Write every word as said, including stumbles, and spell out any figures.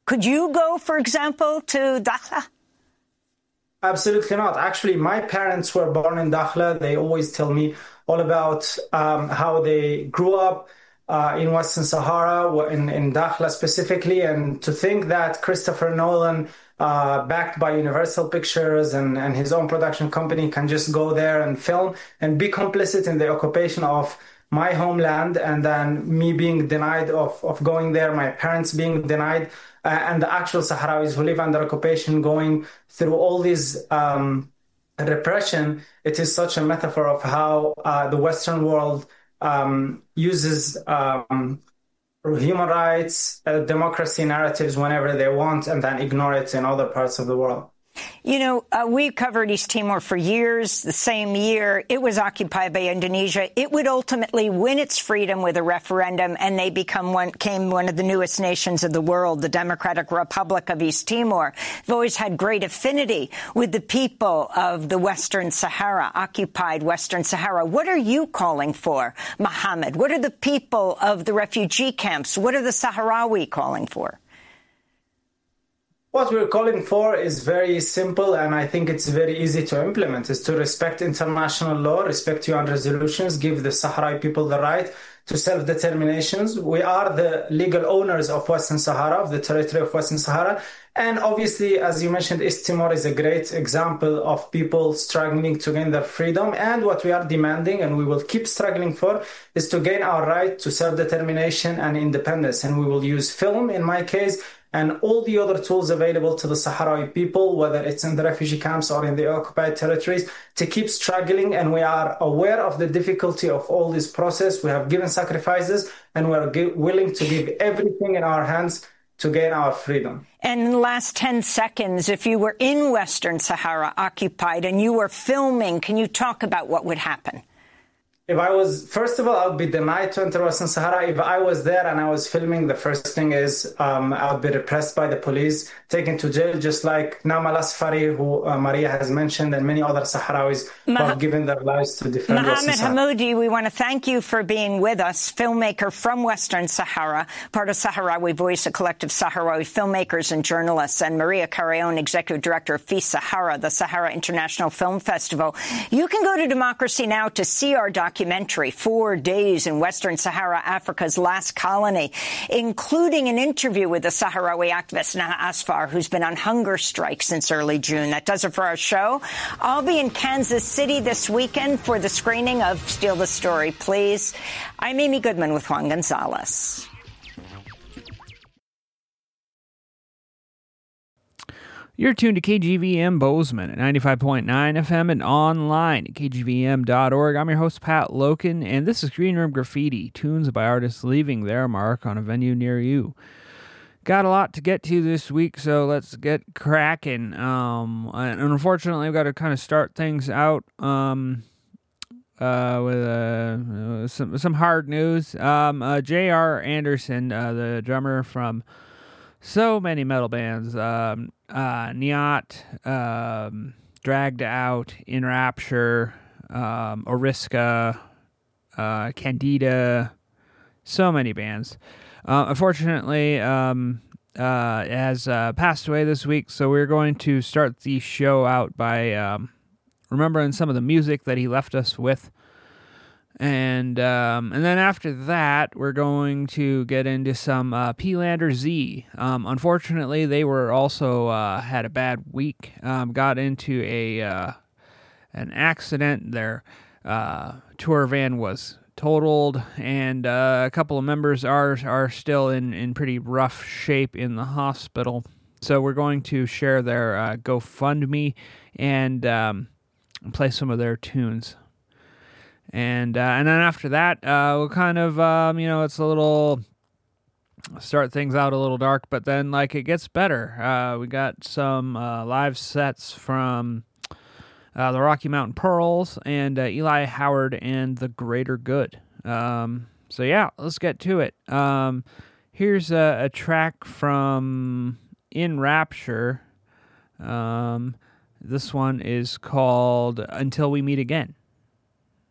Could you go, for example, to Dakhla? Absolutely not. Actually, my parents were born in Dakhla. They always tell me all about um, how they grew up uh, in Western Sahara, in, in Dakhla specifically. And to think that Christopher Nolan, uh, backed by Universal Pictures and, and his own production company, can just go there and film and be complicit in the occupation of my homeland, and then me being denied of, of going there, my parents being denied, uh, and the actual Sahrawis who live under occupation going through all this um, repression. It is such a metaphor of how uh, the Western world um, uses um, human rights, uh, democracy narratives whenever they want, and then ignore it in other parts of the world. You know, uh, we covered East Timor for years. The same year it was occupied by Indonesia, it would ultimately win its freedom with a referendum, and they become one, came one of the newest nations of the world, the Democratic Republic of East Timor. They've always had great affinity with the people of the Western Sahara, occupied Western Sahara. What are you calling for, Mohammed? What are the people of the refugee camps? What are the Sahrawi calling for? What we're calling for is very simple, and I think it's very easy to implement, is to respect international law, respect U N resolutions, give the Sahrawi people the right to self-determinations. We are the legal owners of Western Sahara, of the territory of Western Sahara. And obviously, as you mentioned, East Timor is a great example of people struggling to gain their freedom. And what we are demanding, and we will keep struggling for, is to gain our right to self-determination and independence. And we will use film, in my case, and all the other tools available to the Sahrawi people, whether it's in the refugee camps or in the occupied territories, to keep struggling. And we are aware of the difficulty of all this process. We have given sacrifices, and we are gi- willing to give everything in our hands to gain our freedom. And in the last ten seconds, if you were in Western Sahara occupied and you were filming, can you talk about what would happen? If I was, first of all, I would be denied to enter Western Sahara. If I was there and I was filming, the first thing is um, I would be repressed by the police, taken to jail, just like Naam Al-Asfari, who uh, Maria has mentioned, and many other Sahrawis Mah- who have given their lives to defend Mohammed Western Sahara. Hammoudi, we want to thank you for being with us, filmmaker from Western Sahara, part of Sahrawi Voice, a collective Sahrawi filmmakers and journalists, and Maria Carreon, executive director of FEAST Sahara, the Sahara International Film Festival. You can go to Democracy Now! To see our documentary, Four Days in Western Sahara, Africa's Last Colony, including an interview with the Sahrawi activist Naha Asfar, who's been on hunger strike since early June. That does it for our show. I'll be in Kansas City this weekend for the screening of Steal the Story, Please. I'm Amy Goodman with Juan Gonzalez. You're tuned to K G V M Bozeman at ninety-five point nine F M and online at K G V M dot org. I'm your host, Pat Loken, and this is Green Room Graffiti, tunes by artists leaving their mark on a venue near you. Got a lot to get to this week, so let's get cracking. Um, and unfortunately, I've got to kind of start things out um, uh, with uh, some some hard news. Um, uh, J R Anderson, uh, the drummer from so many metal bands, um, uh, Nyat, um, Dragged Out, In Rapture, um, Oriska, uh, Candida, so many bands. Uh, unfortunately, um, uh, has uh, passed away this week, so we're going to start the show out by um, remembering some of the music that he left us with. And um, and then after that, we're going to get into some uh, P-Lander Z. Um, unfortunately, they were also uh, had a bad week. Um, got into a uh, an accident. Their uh, tour van was totaled, and uh, a couple of members are are still in, in pretty rough shape in the hospital. So we're going to share their uh, GoFundMe and um, play some of their tunes. And uh, and then after that, uh, we'll kind of, um, you know, it's a little, start things out a little dark, but then, like, it gets better. Uh, we got some uh, live sets from uh, the Rocky Mountain Pearls and uh, Eli Howard and The Greater Good. Um, so, yeah, let's get to it. Um, here's a, a track from In Rapture. Um, this one is called Until We Meet Again.